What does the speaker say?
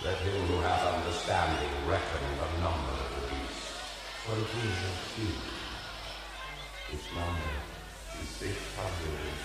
Let him who hath understanding reckon the number of the beast, for it is a few. Its number is 600.